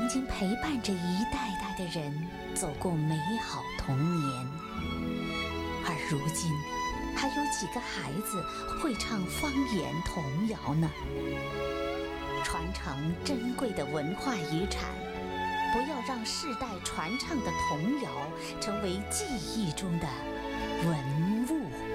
曾经陪伴着一代代的人走过美好童年。而如今，还有几个孩子会唱方言童谣呢？传承珍贵的文化遗产，不要让世代传唱的童谣成为记忆中的文